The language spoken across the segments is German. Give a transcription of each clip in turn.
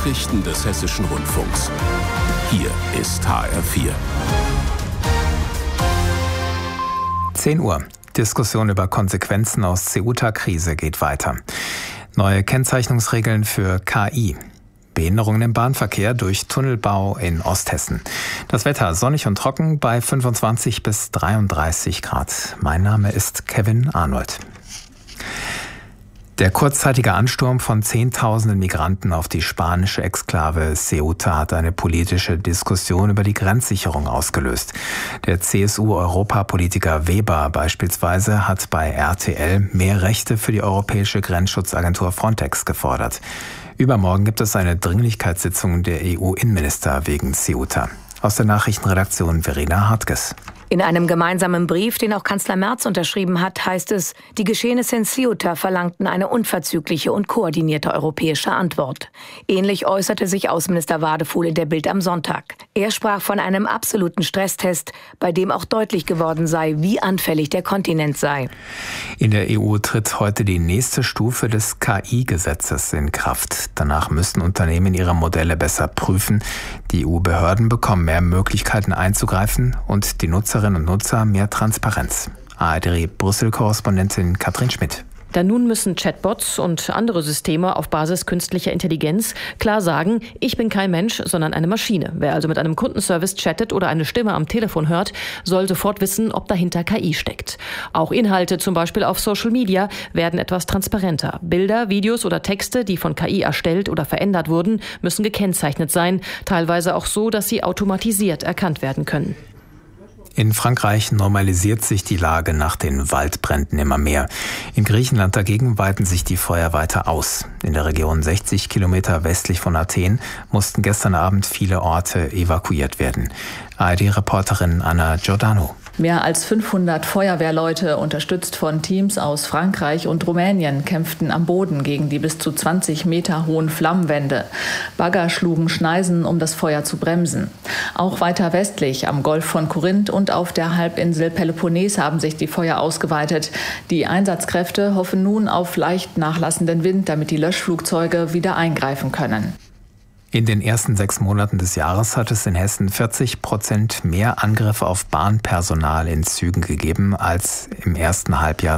Nachrichten des Hessischen Rundfunks. Hier ist HR4. 10 Uhr. Diskussion über Konsequenzen aus Ceuta-Krise geht weiter. Neue Kennzeichnungsregeln für KI. Behinderungen im Bahnverkehr durch Tunnelbau in Osthessen. Das Wetter sonnig und trocken bei 25 bis 33 Grad. Mein Name ist Kevin Arnold. Der kurzzeitige Ansturm von Zehntausenden Migranten auf die spanische Exklave Ceuta hat eine politische Diskussion über die Grenzsicherung ausgelöst. Der CSU-Europapolitiker Weber beispielsweise hat bei RTL mehr Rechte für die europäische Grenzschutzagentur Frontex gefordert. Übermorgen gibt es eine Dringlichkeitssitzung der EU-Innenminister wegen Ceuta. Aus der Nachrichtenredaktion Verena Hartges. In einem gemeinsamen Brief, den auch Kanzler Merz unterschrieben hat, heißt es, die Geschehnisse in Ceuta verlangten eine unverzügliche und koordinierte europäische Antwort. Ähnlich äußerte sich Außenminister Wadefuhl in der Bild am Sonntag. Er sprach von einem absoluten Stresstest, bei dem auch deutlich geworden sei, wie anfällig der Kontinent sei. In der EU tritt heute die nächste Stufe des KI-Gesetzes in Kraft. Danach müssen Unternehmen ihre Modelle besser prüfen. Die EU-Behörden bekommen mehr Möglichkeiten einzugreifen und die Nutzerinnen und Nutzer mehr Transparenz. ARD-Brüssel-Korrespondentin Katrin Schmidt. Denn nun müssen Chatbots und andere Systeme auf Basis künstlicher Intelligenz klar sagen, ich bin kein Mensch, sondern eine Maschine. Wer also mit einem Kundenservice chattet oder eine Stimme am Telefon hört, soll sofort wissen, ob dahinter KI steckt. Auch Inhalte, zum Beispiel auf Social Media, werden etwas transparenter. Bilder, Videos oder Texte, die von KI erstellt oder verändert wurden, müssen gekennzeichnet sein, teilweise auch so, dass sie automatisiert erkannt werden können. In Frankreich normalisiert sich die Lage nach den Waldbränden immer mehr. In Griechenland dagegen weiten sich die Feuer weiter aus. In der Region 60 Kilometer westlich von Athen mussten gestern Abend viele Orte evakuiert werden. ARD-Reporterin Anna Giordano. Mehr als 500 Feuerwehrleute, unterstützt von Teams aus Frankreich und Rumänien, kämpften am Boden gegen die bis zu 20 Meter hohen Flammenwände. Bagger schlugen Schneisen, um das Feuer zu bremsen. Auch weiter westlich, am Golf von Korinth und auf der Halbinsel Peloponnes haben sich die Feuer ausgeweitet. Die Einsatzkräfte hoffen nun auf leicht nachlassenden Wind, damit die Löschflugzeuge wieder eingreifen können. In den ersten 6 Monaten des Jahres hat es in Hessen 40% mehr Angriffe auf Bahnpersonal in Zügen gegeben als im ersten Halbjahr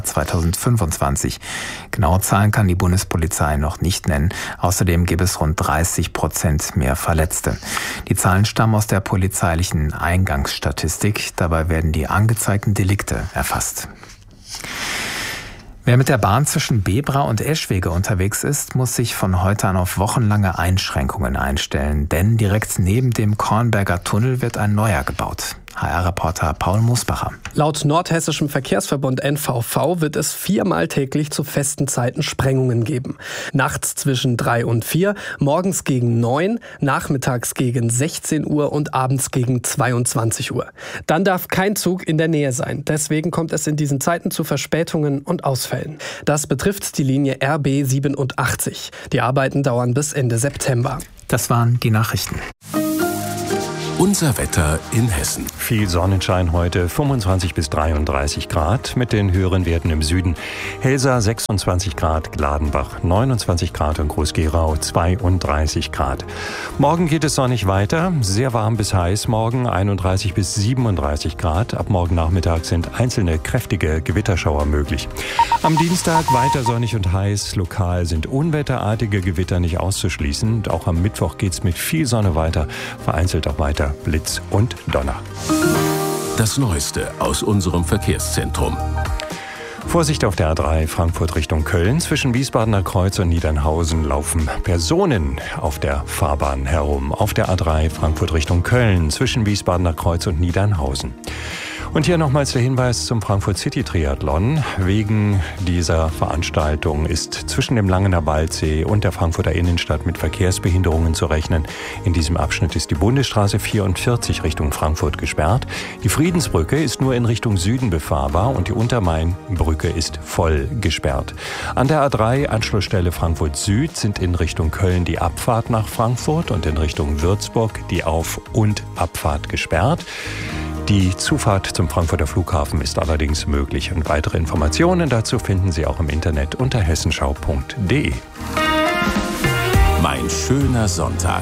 2025. Genaue Zahlen kann die Bundespolizei noch nicht nennen. Außerdem gibt es rund 30% mehr Verletzte. Die Zahlen stammen aus der polizeilichen Eingangsstatistik. Dabei werden die angezeigten Delikte erfasst. Wer mit der Bahn zwischen Bebra und Eschwege unterwegs ist, muss sich von heute an auf wochenlange Einschränkungen einstellen, denn direkt neben dem Kornberger Tunnel wird ein neuer gebaut. HR-Reporter Paul Mosbacher. Laut Nordhessischem Verkehrsverbund NVV wird es 4-mal täglich zu festen Zeiten Sprengungen geben. Nachts zwischen 3 und 4, morgens gegen 9, nachmittags gegen 16 Uhr und abends gegen 22 Uhr. Dann darf kein Zug in der Nähe sein. Deswegen kommt es in diesen Zeiten zu Verspätungen und Ausfällen. Das betrifft die Linie RB 87. Die Arbeiten dauern bis Ende September. Das waren die Nachrichten. Unser Wetter in Hessen. Viel Sonnenschein heute, 25 bis 33 Grad mit den höheren Werten im Süden. Helsa 26 Grad, Gladenbach 29 Grad und Groß-Gerau 32 Grad. Morgen geht es sonnig weiter, sehr warm bis heiß morgen, 31 bis 37 Grad. Ab morgen Nachmittag sind einzelne kräftige Gewitterschauer möglich. Am Dienstag weiter sonnig und heiß, lokal sind unwetterartige Gewitter nicht auszuschließen. Und auch am Mittwoch geht es mit viel Sonne weiter, vereinzelt auch weiter Blitz und Donner. Das Neueste aus unserem Verkehrszentrum. Vorsicht auf der A3 Frankfurt Richtung Köln. Zwischen Wiesbadener Kreuz und Niedernhausen laufen Personen auf der Fahrbahn herum. Auf der A3 Frankfurt Richtung Köln zwischen Wiesbadener Kreuz und Niedernhausen. Und hier nochmals der Hinweis zum Frankfurt City Triathlon. Wegen dieser Veranstaltung ist zwischen dem Langener Waldsee und der Frankfurter Innenstadt mit Verkehrsbehinderungen zu rechnen. In diesem Abschnitt ist die Bundesstraße 44 Richtung Frankfurt gesperrt. Die Friedensbrücke ist nur in Richtung Süden befahrbar und die Untermainbrücke ist voll gesperrt. An der A3 Anschlussstelle Frankfurt Süd sind in Richtung Köln die Abfahrt nach Frankfurt und in Richtung Würzburg die Auf- und Abfahrt gesperrt. Die Zufahrt zum Frankfurter Flughafen ist allerdings möglich. Und weitere Informationen dazu finden Sie auch im Internet unter hessenschau.de. Mein ein schöner Sonntag.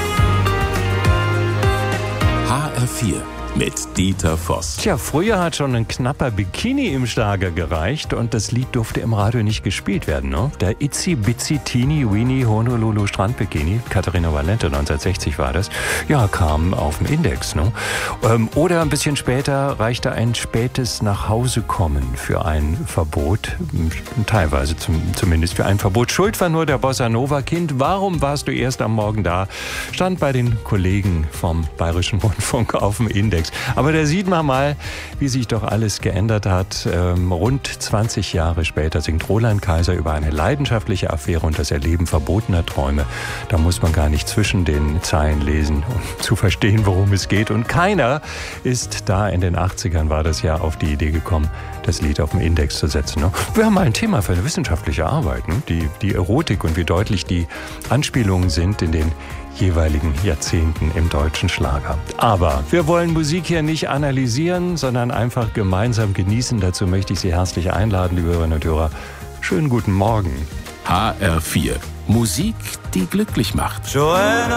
HR4 mit Dieter Voss. Tja, früher hat schon ein knapper Bikini im Schlager gereicht und das Lied durfte im Radio nicht gespielt werden, ne? Der Itzy Bitsy Teeny Weeny Honolulu Strandbikini, Katharina Valente, 1960 war das, ja, kam auf dem Index, ne? Oder ein bisschen später reichte ein spätes Nachhausekommen für ein Verbot, teilweise zumindest für ein Verbot. Schuld war nur der Bossa Nova Kind. Warum warst du erst am Morgen da? Stand bei den Kollegen vom Bayerischen Rundfunk auf dem Index. Aber da sieht man mal, wie sich doch alles geändert hat. Rund 20 Jahre später singt Roland Kaiser über eine leidenschaftliche Affäre und das Erleben verbotener Träume. Da muss man gar nicht zwischen den Zeilen lesen, um zu verstehen, worum es geht. Und keiner ist da, in den 80ern war das ja, auf die Idee gekommen, das Lied auf den Index zu setzen. Wir haben mal ein Thema für eine wissenschaftliche Arbeit, die Erotik und wie deutlich die Anspielungen sind in den jeweiligen Jahrzehnten im deutschen Schlager. Aber wir wollen Musik hier nicht analysieren, sondern einfach gemeinsam genießen. Dazu möchte ich Sie herzlich einladen, liebe Hörerinnen und Hörer. Schönen guten Morgen. HR4. Musik, die glücklich macht. Joanna.